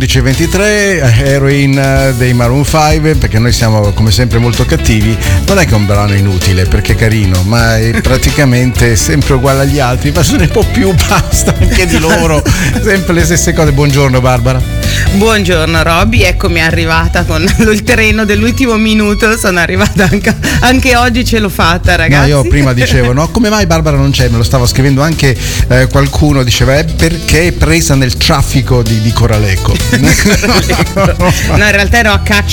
11:23, Heroin dei Maroon 5, perché noi siamo come sempre molto cattivi. Non è che è un brano inutile perché è carino, ma è praticamente sempre uguale agli altri, ma sono un po' più, basta anche di loro, sempre le stesse cose. Buongiorno Barbara. Buongiorno Robby, eccomi arrivata con il treno dell'ultimo minuto, sono arrivata anche oggi, ce l'ho fatta ragazzi. No, io prima dicevo, no, come mai Barbara non c'è? Me lo stava scrivendo anche qualcuno, diceva perché è presa nel traffico di Coraleco. No, in realtà ero a caccia